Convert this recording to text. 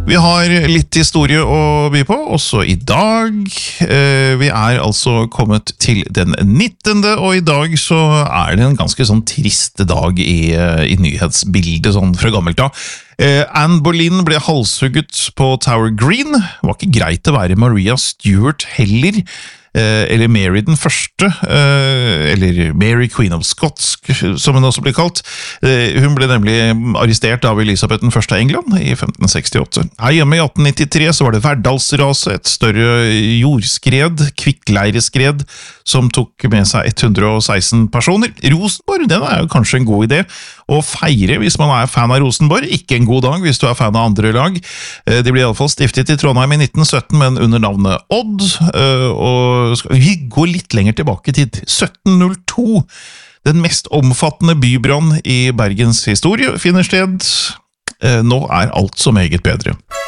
Vi har litt historie å by på, også i dag. Vi altså kommet til den 19. Og i dag så det en ganske sånn triste dag i nyhetsbildet, sånn fra gammelt av. Anne Boleyn ble halshugget på Tower Green. Det var ikke greit å være Maria Stuart heller. Eller Mary den første, eller Mary Queen of Scots, som hun også ble kalt. Hun ble nemlig arrestert av Elisabeth den første av England i 1568. Her hjemme i 1893 så var det Verdalsraset, et større jordskred, kvikkleireskred, som tok med seg 116 personer. Rosenborg, den jo kanskje en god idé å feire hvis man fan av Rosenborg. Ikke en god dag hvis du fan av andre lag. De ble i alle fall stiftet i Trondheim i 1917, men under navnet Odd, og vi går litt lenger tilbake til 1702. Den mest omfattende bybrann i Bergens historie finner sted. Nå alt så meget bedre.